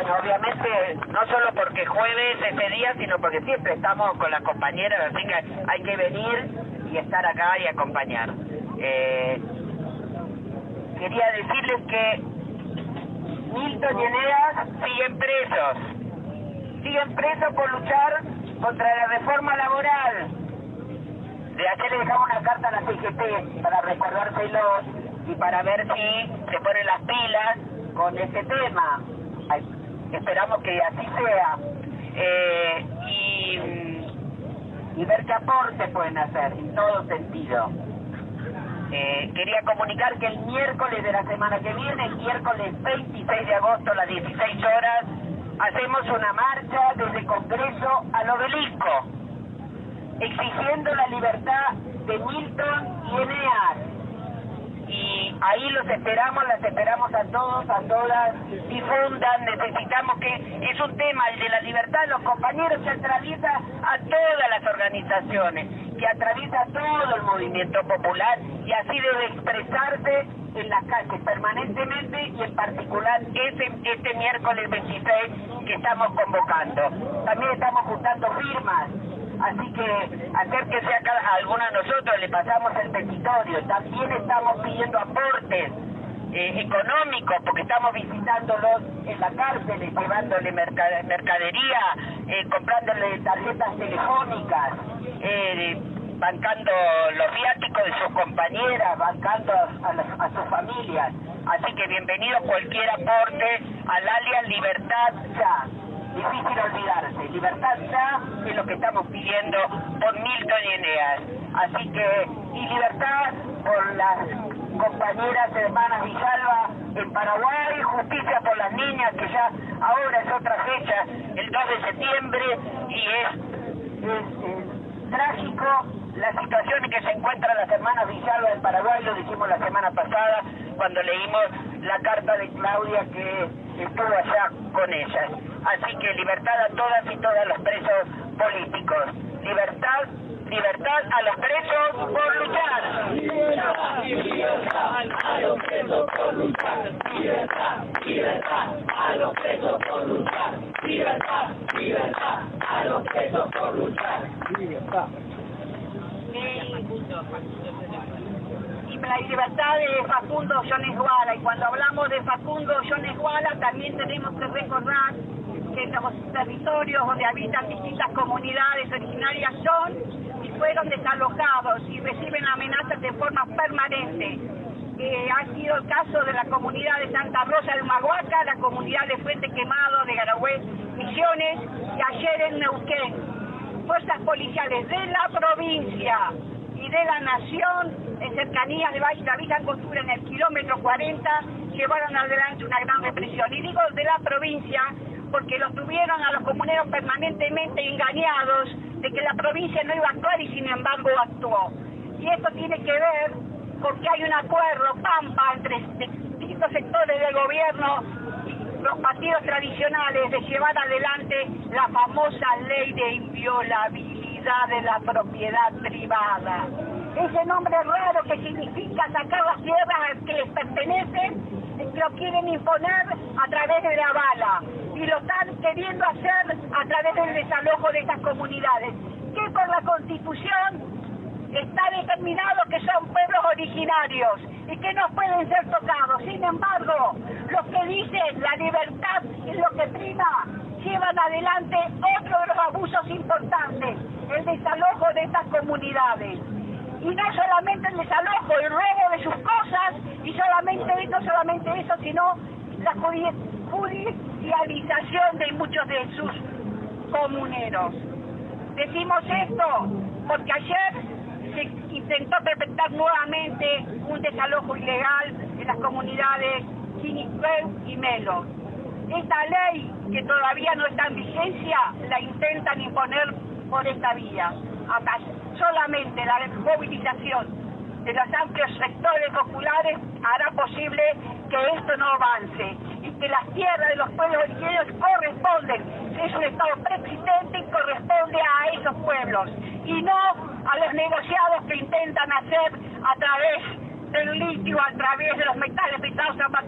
obviamente, no solo porque jueves ese día, sino porque siempre estamos con las compañeras, así que hay que venir y estar acá y acompañar. Quería decirles que Milton y Eneas siguen presos por luchar contra la reforma laboral. De ayer le dejamos una carta a la CGT para recordárselos y para ver si se ponen las pilas con este tema. Esperamos que así sea. Y ver qué aportes pueden hacer en todo sentido. Quería comunicar que el miércoles de la semana que viene, el miércoles 26 de agosto a las 16 horas, hacemos una marcha desde el Congreso al Obelisco, exigiendo la libertad de Milton y Eneas. Y ahí las esperamos a todos, a todas, difundan, necesitamos que, es un tema, el de la libertad de los compañeros, que atraviesa a todas las organizaciones, que atraviesa todo el movimiento popular, y así debe expresarse en las calles permanentemente, y en particular este miércoles 26 que estamos convocando. También estamos juntando firmas. Así que acérquese acá a alguno de nosotros, le pasamos el petitorio. También estamos pidiendo aportes económicos, porque estamos visitándolos en la cárcel, llevándole mercadería, comprándole tarjetas telefónicas, bancando los viáticos de sus compañeras, bancando a sus familias. Así que bienvenido cualquier aporte al alias Libertad Ya. Difícil olvidarse, libertad ya es lo que estamos pidiendo por Milton y Eneas. Así que, y libertad por las compañeras hermanas Villalba en Paraguay, justicia por las niñas, que ya ahora es otra fecha, el 2 de septiembre, y es trágico la situación en que se encuentran las hermanas Villalba en Paraguay. Lo dijimos la semana pasada cuando leímos la carta de Claudia que estuvo allá con ellas. Así que libertad a todas y todos los presos políticos. Libertad, libertad a los presos por luchar. Libertad, libertad a los presos por luchar. Libertad, libertad a los presos por luchar. Libertad, libertad a los presos por luchar. Libertad. Y la libertad de Facundo Jones Guala. Y cuando hablamos de Facundo Jones Guala, también tenemos que recordar que los territorios donde habitan distintas comunidades originarias son y fueron desalojados y reciben amenazas de forma permanente. Ha sido el caso de la comunidad de Santa Rosa del Maguaca, la comunidad de Fuente Quemado, de Garagüe, Misiones, y ayer en Neuquén. Fuerzas policiales de la provincia y de la nación, en cercanías de Valle de la Villa Angostura, en el kilómetro 40, llevaron adelante una gran represión. Y digo de la provincia porque los tuvieron a los comuneros permanentemente engañados de que la provincia no iba a actuar, y sin embargo actuó. Y esto tiene que ver con que hay un acuerdo pampa entre distintos sectores del gobierno y los partidos tradicionales de llevar adelante la famosa ley de inviolabilidad de la propiedad privada. Ese nombre raro que significa sacar las tierras que les pertenecen, lo quieren imponer a través de la bala, y lo están queriendo hacer a través del desalojo de estas comunidades, que por la Constitución está determinado que son pueblos originarios y que no pueden ser tocados. Sin embargo, los que dicen la libertad es lo que prima, llevan adelante otro de los abusos importantes, el desalojo de estas comunidades. Y no solamente el desalojo, el robo de sus cosas, y no solamente eso, sino la judicialización de muchos de sus comuneros. Decimos esto porque ayer se intentó perpetrar nuevamente un desalojo ilegal en las comunidades Quinicueu y Melo. Esta ley, que todavía no está en vigencia, la intentan imponer por esta vía. Acá solamente la movilización de los amplios sectores populares hará posible que esto no avance, y que las tierras de los pueblos originarios corresponden. Es un Estado preexistente y corresponde a esos pueblos, y no a los negociados que intentan hacer a través del litio, a través de los metales pesados